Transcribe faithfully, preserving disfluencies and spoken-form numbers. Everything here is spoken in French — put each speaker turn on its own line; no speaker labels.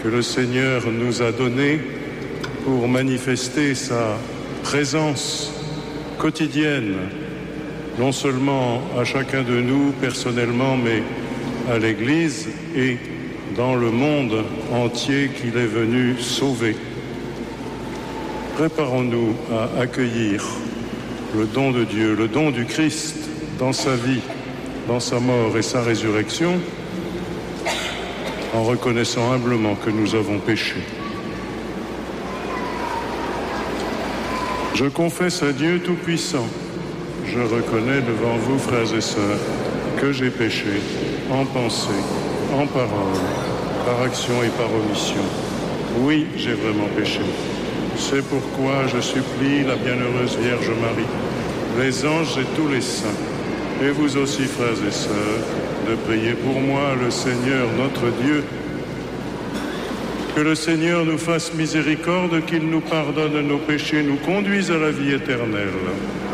que le Seigneur nous a données pour manifester sa présence quotidienne, non seulement à chacun de nous personnellement, mais à l'Église et dans le monde entier qu'il est venu sauver. Préparons-nous à accueillir le don de Dieu, le don du Christ dans sa vie, dans sa mort et sa résurrection, en reconnaissant humblement que nous avons péché. Je confesse à Dieu Tout-Puissant, je reconnais devant vous, frères et sœurs, que j'ai péché en pensée, en parole, par action et par omission. Oui, j'ai vraiment péché. C'est pourquoi je supplie la bienheureuse Vierge Marie, les anges et tous les saints, et vous aussi, frères et sœurs, de prier pour moi le Seigneur notre Dieu. Que le Seigneur nous fasse miséricorde, qu'il nous pardonne nos péchés, nous conduise à la vie éternelle.